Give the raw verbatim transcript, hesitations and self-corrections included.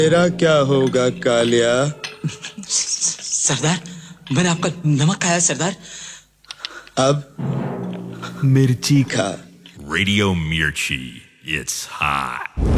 तेरा क्या होगा कालिया? सरदार, मैंने आपका नमक खाया सरदार। अब मिर्ची खा। Radio Mirchi, it's hot.